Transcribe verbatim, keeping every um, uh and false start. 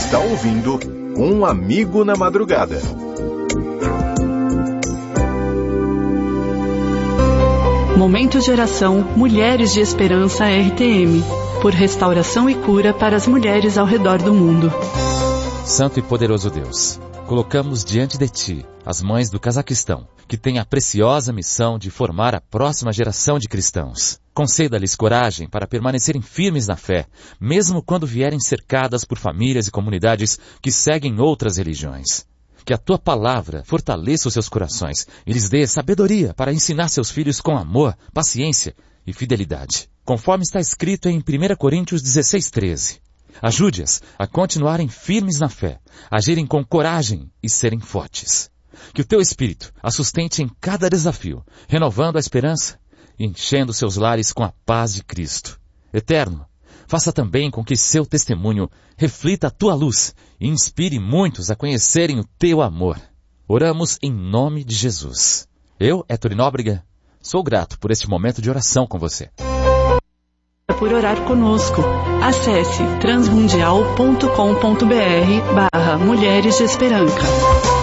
está ouvindo Um Amigo na Madrugada. Momento de oração Mulheres de Esperança R T M, por restauração e cura para as mulheres ao redor do mundo. Santo e poderoso Deus, colocamos diante de Ti as mães do Cazaquistão, que têm a preciosa missão de formar a próxima geração de cristãos. Conceda-lhes coragem para permanecerem firmes na fé, mesmo quando vierem cercadas por famílias e comunidades que seguem outras religiões. Que a Tua palavra fortaleça os seus corações e lhes dê sabedoria para ensinar seus filhos com amor, paciência e fidelidade. Conforme está escrito em primeira Coríntios dezesseis, treze. Ajude-as a continuarem firmes na fé, agirem com coragem e serem fortes. Que o Teu Espírito as sustente em cada desafio, renovando a esperança e enchendo seus lares com a paz de Cristo. Eterno, faça também com que seu testemunho reflita a Tua luz e inspire muitos a conhecerem o Teu amor. Oramos em nome de Jesus. Eu, Héctor Nóbrega, sou grato por este momento de oração com você. Por orar conosco, acesse transmundial ponto com ponto br barra Mulheres de Esperança.